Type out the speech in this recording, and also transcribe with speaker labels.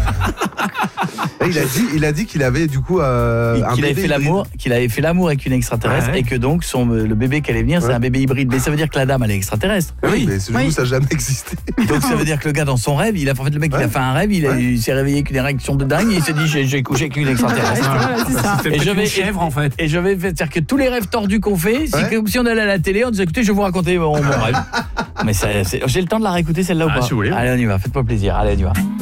Speaker 1: Il a dit qu'il avait du coup
Speaker 2: qu'il avait fait l'amour avec une extraterrestre et que donc le bébé qui allait venir c'est un bébé hybride. Mais ça veut dire que la dame elle est extraterrestre.
Speaker 1: Oui, mais du coup ça n'a jamais existé.
Speaker 2: Donc ça veut dire que le gars dans son rêve, il a fait un rêve, il s'est réveillé avec une érection de dingue et il s'est dit j'ai couché avec une extraterrestre.
Speaker 3: C'est ça.
Speaker 2: Et je vais faire que tous les rêves tordus qu'on fait, c'est comme si on allait à la télé, on disait écoutez, je vais vous raconter mon rêve. Mais j'ai le temps de la réécouter celle-là ou pas?
Speaker 4: Si vous voulez.
Speaker 2: Allez, on y va, faites-moi plaisir. Allez, on y va.